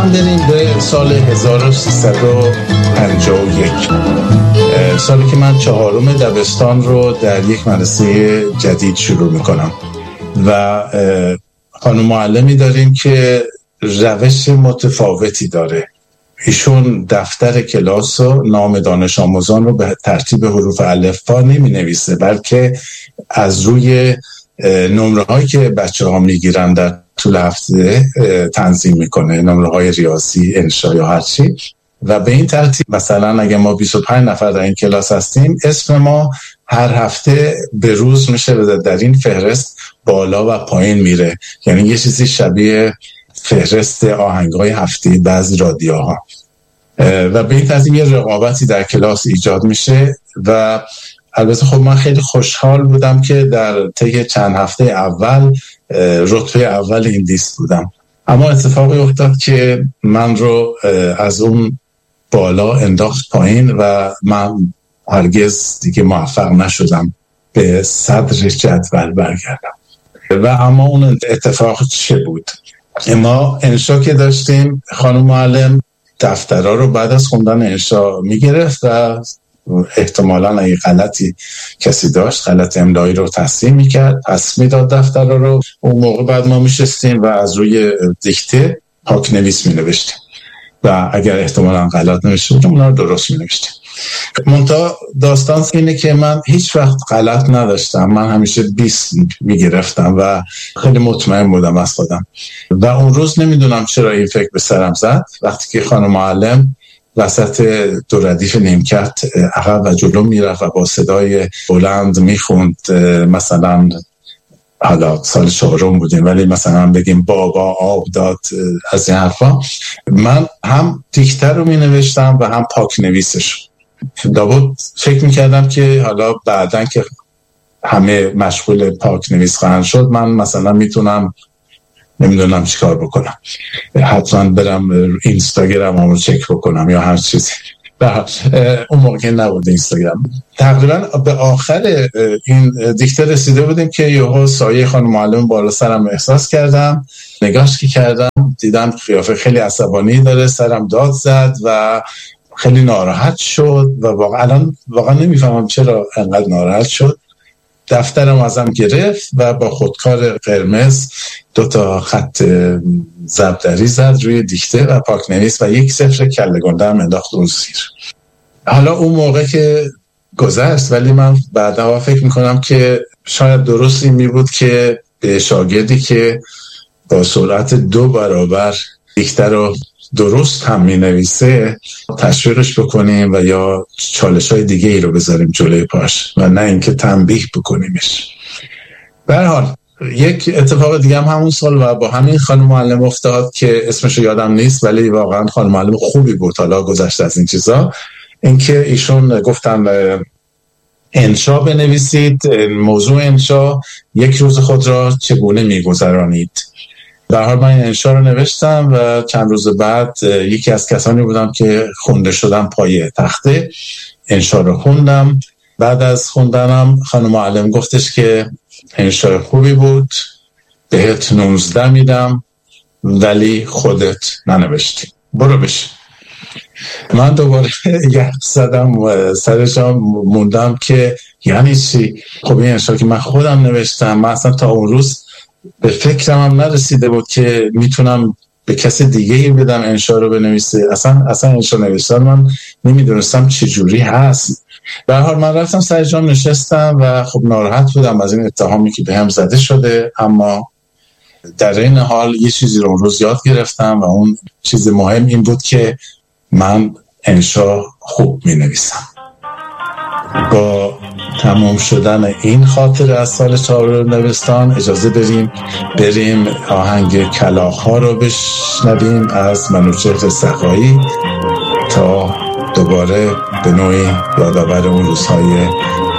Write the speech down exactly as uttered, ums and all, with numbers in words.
هم بریم به سال هزار و سیصد و پنجاه و یک، سالی که من چهارم دبستان رو در یک مدرسه جدید شروع میکنم و خانم معلمی داریم که روش متفاوتی داره. ایشون دفتر کلاس و نام دانش آموزان رو به ترتیب حروف الفبا نمی نویسه، بلکه از روی نمره هایی که بچه ها می گیرن در طول هفته تنظیم میکنه، نمره های ریاضی، انشا یا هر چی. و به این ترتیب مثلا اگه ما بیست و پنج نفر در این کلاس هستیم، اسم ما هر هفته به روز میشه و در این فهرست بالا و پایین میره، یعنی یه چیزی شبیه فهرست آهنگای هفته بعضی رادیوها. و به این ترتیب یه رقابتی در کلاس ایجاد میشه و البته خب من خیلی خوشحال بودم که در طی چند هفته اول رتبه اول این لیست بودم. اما اتفاقی افتاد که من رو از اون بالا انداخت پایین و من هرگز دیگه موفق نشدم به صدر جدول برگردم. و اما اون اتفاق چه بود؟ ما انشا که داشتیم، خانم معلم دفترها رو بعد از خوندن انشا میگرفت و احتمالاً اگه غلطی کسی داشت، غلط املایی رو تصحیح میکرد، پس میداد دفترها رو. اون موقع بعد ما میشستیم و از روی دیکته پاک نویس مینوشتیم و اگر احتمالاً غلط نوشته بودیم اونا رو درست مینوشتیم. منتها داستان اینه که من هیچ وقت غلط نداشتم، من همیشه بیست میگرفتم و خیلی مطمئن بودم از خودم. و اون روز نمیدونم چرا این فکر به سرم زد، وقتی که خانم معلم وسط دو ردیف نیمکت عقب و جلو میرفت و با صدای بلند میخوند، مثلا حالا سال چهارم بودیم ولی مثلا بگیم بابا آب داد، از این حرفا، من هم دیکته رو می نوشتم و هم پاک نویسش. لابد فکر میکردم که حالا بعدن که همه مشغول پاک نویس خواهند شد، من مثلا میتونم نمیدونم چیکار بکنم، حتما برم اینستاگرام رو چک بکنم یا هر چیزی. اون موقع نبود اینستاگرام. تقریبا به آخر این دیکته رسیده بودیم که یهو سایه خانم معلم بالا سرم احساس کردم. نگاهش که کردم دیدم قیافه خیلی عصبانی داره، سرم داد زد و خیلی ناراحت شد و واقعا واقعا نمیفهمم چرا انقدر ناراحت شد. دفترم ازم گرفت و با خودکار قرمز دو تا خط ضربدری زد روی دیکته و پاک نویس و یک صفر کله گنده هم انداخت اون زیر. حالا اون موقع که گذشت، ولی من بعدها فکر میکنم که شاید درست این می بود که به شاگردی که با سرعت دو برابر دیکته رو درست هم می نویسه تشویقش بکنیم و یا چالش های دیگه ای رو بذاریم جلوی پاش و نه اینکه تنبیه بکنیمش. به هر حال یک اتفاق دیگه هم همون سال و با همین خانم معلم افتاد که اسمش رو یادم نیست، ولی واقعا خانم معلم خوبی بود. حالا گذشته از این چیزا، اینکه ایشون گفتن انشا بنویسید، موضوع انشا یک روز خود را چگونه میگذرانید. در حال من انشا رو نوشتم و چند روز بعد یکی از کسانی بودم که خونده شدم پای تخته. انشا رو خوندم. بعد از خوندنم خانم معلم گفتش که انشا خوبی بود، بهت نوزده میدم ولی خودت ننوشتی، برو بشی. من دوباره یه زدم و سرشم موندم که یعنی چی؟ خب این انشا که من خودم نوشتم، من اصلا تا اون روز به فکرم هم نرسیده بود که میتونم به کسی دیگه ای بدم انشا رو بنویسه. اصلا اصلا انشا نوشتن من نمیدونستم چجوری هست. به هر حال من رفتم سر جام نشستم و خب ناراحت بودم از این اتهامی که بهم زده شده، اما در این حال یه چیزی رو اون روز یاد گرفتم و اون چیز مهم این بود که من انشا خوب می نویسم. با تمام شدن این خاطر از سال چهارم دبستان اجازه بریم بریم آهنگ کلاغ‌ها رو بشنویم از منوچهر سقایی تا دوباره به نوعی یادآور اون روزهای